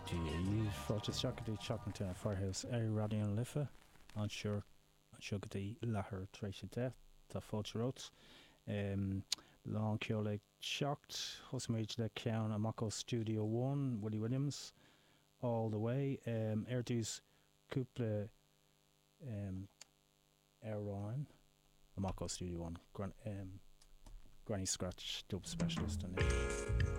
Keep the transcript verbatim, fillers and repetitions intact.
Gee, fáilte seachtaí teachanta farthaus ar radioon lifa an sure an seachtaí láthair tréis de tá fáilte rot um, lán ceola teacht thosaméid le ceann amach ó Studio One Willie Williams all the way um, ar dús cúpla um, airráin amach ó Studio One Gran, um, Granny Scratch dub specialist an